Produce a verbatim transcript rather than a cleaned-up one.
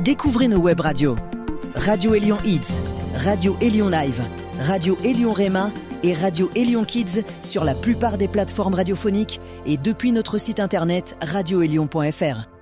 Découvrez nos web radios. Radio Élion Hits, Radio Élion Live, Radio Élion Réma et Radio Élion Kids sur la plupart des plateformes radiophoniques et depuis notre site internet radio élion point f r.